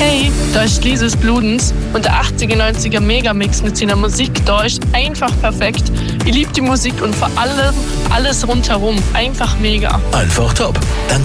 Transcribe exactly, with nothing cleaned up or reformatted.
Hey, da ist Lises Bludens und der achtziger, neunziger Megamix mit seiner Musik da ist einfach perfekt. Ich liebe die Musik und vor allem alles rundherum. Einfach mega. Einfach top. Dann